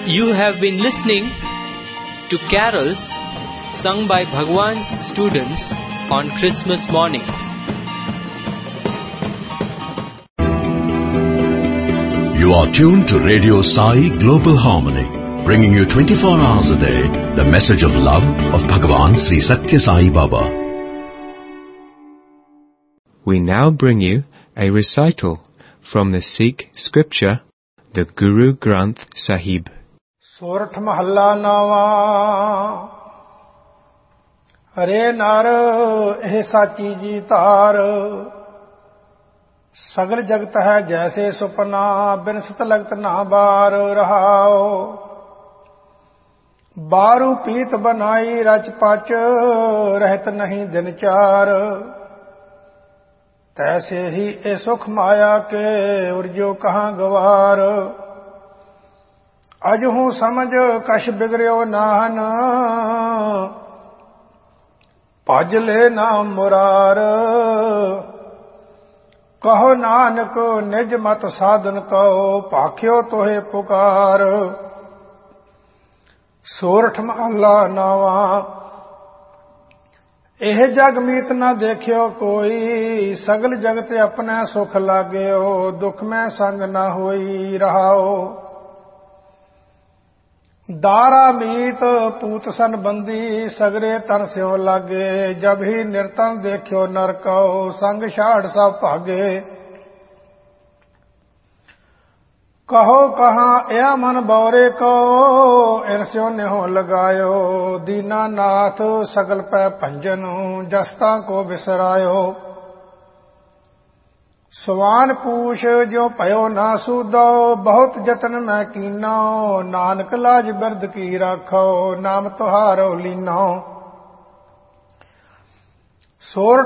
You have been listening to carols sung by Bhagwan's students on Christmas morning. You are tuned to Radio Sai Global Harmony, bringing you 24 hours a day the message of love of Bhagwan Sri Satya Sai Baba. We now bring you a recital from the Sikh scripture, the Guru Granth Sahib. ਸੋਰਠ ਮਹੱਲਾ ਨਾਵਾ। ਹਰੇ ਨਰ ਇਹ ਸਾਚੀ ਜੀ ਧਾਰ, ਸਗਲ ਜਗਤ ਹੈ ਜੈਸੇ ਸੁਪਨਾ, ਬਿਨਸਤ ਲਗਤ ਨਾ ਬਾਰ ਰਹਾਓ। ਬਾਰੂ ਪੀਤ ਬਨਾਈ ਰਚ ਪਚ, ਰਹਿਤ ਨਹੀਂ ਦਿਨ ਚਾਰ। ਤੈਸੇ ਹੀ ਇਹ ਸੁਖ ਮਾਇਆ ਕੇ, ਉਰਜੋ ਕਹਾਂ ਗਵਾਰ। ਅਜ ਹੂੰ ਸਮਝ ਕਛ ਬਿਗੜਿਓ ਨਾਹਨ, ਭਜ ਲੈ ਨਾਮ ਮੁਰਾਰ। ਕਹੋ ਨਾਨਕ ਨਿਜ ਮਤ ਸਾਧਨ ਕਉ, ਭਾਖਿਓ ਤੋਹੇ ਪੁਕਾਰ। ਸੋਰਠ ਮਹੱਲਾ ਨਾਵਾ। ਇਹ ਜਗ ਮੀਤ ਨਾ ਦੇਖਿਓ ਕੋਈ, ਸਗਲ ਜਗਤ ਆਪਣਾ ਸੁਖ ਲਾਗਿਓ। ਦੁਖ ਮੈਂ ਸੰਗ ਨਾ ਹੋਈ ਰਹਾਓ। ਦਾਰਾ ਮੀਤ ਪੂਤ ਸਨ ਬੰਦੀ, ਸਗਰੇ ਤਨ ਸਿਓ ਲਾਗੇ। ਜਬ ਹੀ ਨਿਰਤਨ ਦੇਖਿਓ ਨਰਕਉ, ਸੰਗ ਛਾੜ ਸਭ ਭਾਗੇ। ਕਹੋ ਕਹਾਂ ਇਹ ਮਨ ਬੌਰੇ ਕੋ, ਇਨ ਸਿਓ ਨਿਹੋ ਲਗਾਇਓ। ਦੀਨਾ ਨਾਥ ਸਗਲ ਪੈ ਭੰਜਨ, ਜਸਤਾ ਕੋ ਬਿਸਰਾਇਓ। ਸਵਾਨ ਪੂਛ ਜੋ ਭਇਓ ਨਾ ਸੂਦੋ, ਬਹੁਤ ਜਤਨ ਮੈਂ ਕੀਨੋ। ਨਾਨਕ ਲਾਜ ਬਿਰਧ ਕੀ ਰਾਖੋ, ਨਾਮ ਤੁਹਾਰੋ ਲੀਨੋ। ਸੋਰਠ